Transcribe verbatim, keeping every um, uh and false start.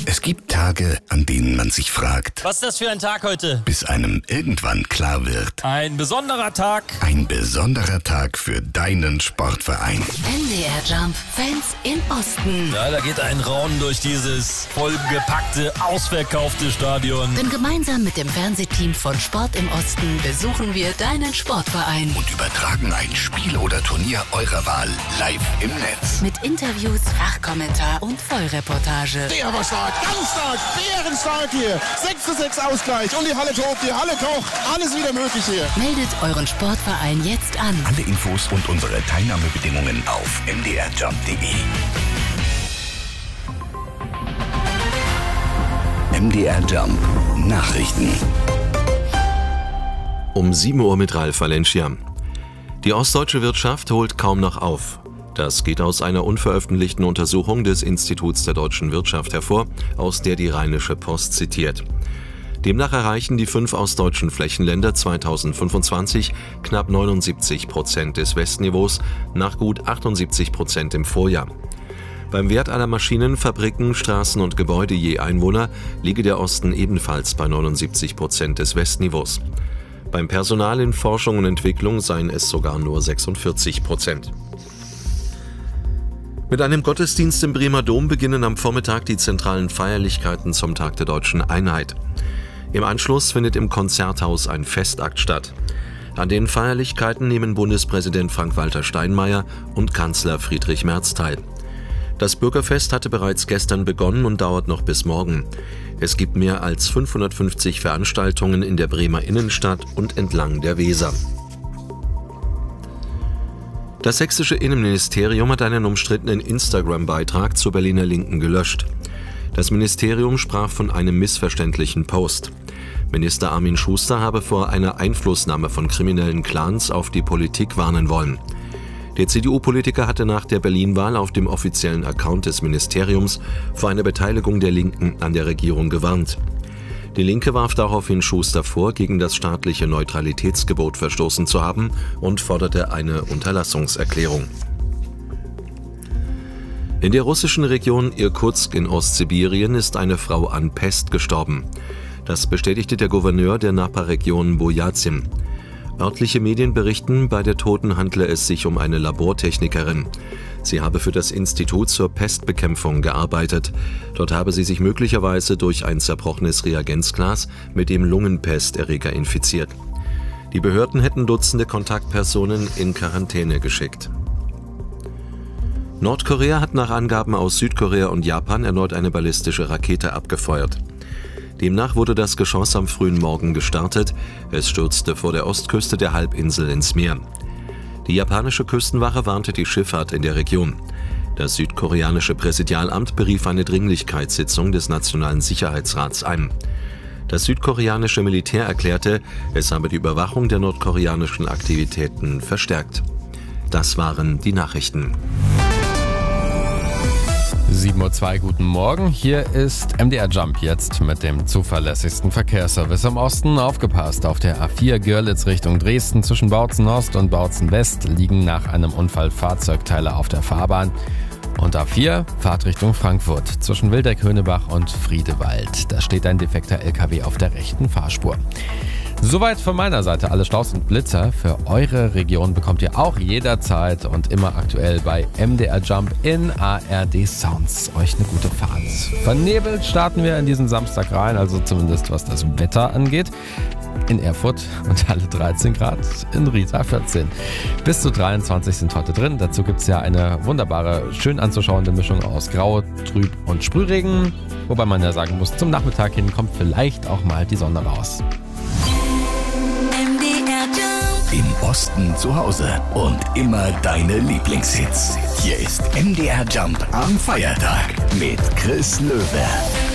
Es gibt Tage, an denen man sich fragt, was ist das für ein Tag heute? Bis einem irgendwann klar wird. Ein besonderer Tag. Ein besonderer Tag für deinen Sportverein. M D R Jump Fans im Osten. Ja, da geht ein Raunen durch dieses vollgepackte, ausverkaufte Stadion. Denn gemeinsam mit dem Fernsehteam von Sport im Osten besuchen wir deinen Sportverein. Und übertragen ein Spiel oder Turnier eurer Wahl live im Netz. Mit Interviews, Fachkommentar und Vollreportage. Der war stark, ganz stark, bärenstark hier. sechs zu sechs Ausgleich und die Halle tobt, die Halle kocht. Alles wieder möglich hier. Meldet euren Sportverein jetzt an. Alle Infos und unsere Teilnahmebedingungen auf m d r jump punkt d e. M D R Jump Nachrichten. Um sieben Uhr mit Ralf Valencia. Die ostdeutsche Wirtschaft holt kaum noch auf. Das geht aus einer unveröffentlichten Untersuchung des Instituts der deutschen Wirtschaft hervor, aus der die Rheinische Post zitiert. Demnach erreichen die fünf ostdeutschen Flächenländer zweitausendfünfundzwanzig knapp neunundsiebzig Prozent des Westniveaus nach gut achtundsiebzig Prozent im Vorjahr. Beim Wert aller Maschinen, Fabriken, Straßen und Gebäude je Einwohner liege der Osten ebenfalls bei neunundsiebzig Prozent des Westniveaus. Beim Personal in Forschung und Entwicklung seien es sogar nur sechsundvierzig Prozent. Mit einem Gottesdienst im Bremer Dom beginnen am Vormittag die zentralen Feierlichkeiten zum Tag der Deutschen Einheit. Im Anschluss findet im Konzerthaus ein Festakt statt. An den Feierlichkeiten nehmen Bundespräsident Frank-Walter Steinmeier und Kanzler Friedrich Merz teil. Das Bürgerfest hatte bereits gestern begonnen und dauert noch bis morgen. Es gibt mehr als fünfhundertfünfzig Veranstaltungen in der Bremer Innenstadt und entlang der Weser. Das sächsische Innenministerium hat einen umstrittenen Instagram-Beitrag zur Berliner Linken gelöscht. Das Ministerium sprach von einem missverständlichen Post. Minister Armin Schuster habe vor einer Einflussnahme von kriminellen Clans auf die Politik warnen wollen. Der C D U-Politiker hatte nach der Berlin-Wahl auf dem offiziellen Account des Ministeriums vor einer Beteiligung der Linken an der Regierung gewarnt. Die Linke warf daraufhin Schuster vor, gegen das staatliche Neutralitätsgebot verstoßen zu haben und forderte eine Unterlassungserklärung. In der russischen Region Irkutsk in Ostsibirien ist eine Frau an Pest gestorben. Das bestätigte der Gouverneur der Nachbarregion Bojatzin. Örtliche Medien berichten, bei der Toten handle es sich um eine Labortechnikerin. Sie habe für das Institut zur Pestbekämpfung gearbeitet. Dort habe sie sich möglicherweise durch ein zerbrochenes Reagenzglas mit dem Lungenpesterreger infiziert. Die Behörden hätten Dutzende Kontaktpersonen in Quarantäne geschickt. Nordkorea hat nach Angaben aus Südkorea und Japan erneut eine ballistische Rakete abgefeuert. Demnach wurde das Geschoss am frühen Morgen gestartet. Es stürzte vor der Ostküste der Halbinsel ins Meer. Die japanische Küstenwache warnte die Schifffahrt in der Region. Das südkoreanische Präsidialamt berief eine Dringlichkeitssitzung des Nationalen Sicherheitsrats ein. Das südkoreanische Militär erklärte, es habe die Überwachung der nordkoreanischen Aktivitäten verstärkt. Das waren die Nachrichten. sieben Uhr zwei, guten Morgen. Hier ist M D R Jump jetzt mit dem zuverlässigsten Verkehrsservice im Osten. Aufgepasst, auf der A vier Görlitz Richtung Dresden zwischen Bautzen Ost und Bautzen West liegen nach einem Unfall Fahrzeugteile auf der Fahrbahn. Und A vier, Fahrt Richtung Frankfurt zwischen Wildeck-Höhnebach und Friedewald. Da steht ein defekter L K W auf der rechten Fahrspur. Soweit von meiner Seite alle Staus und Blitzer. Für eure Region bekommt ihr auch jederzeit und immer aktuell bei M D R Jump in A R D Sounds. Euch eine gute Fahrt. Vernebelt starten wir in diesen Samstag rein, also zumindest was das Wetter angeht. In Erfurt und alle dreizehn Grad, in Riesa vierzehn. Bis zu dreiundzwanzig sind heute drin. Dazu gibt es ja eine wunderbare, schön anzuschauende Mischung aus Grau, Trüb und Sprühregen. Wobei man ja sagen muss, zum Nachmittag hin kommt vielleicht auch mal die Sonne raus. Im Osten zu Hause und immer deine Lieblingshits. Hier ist M D R Jump am Feiertag mit Chris Löwe.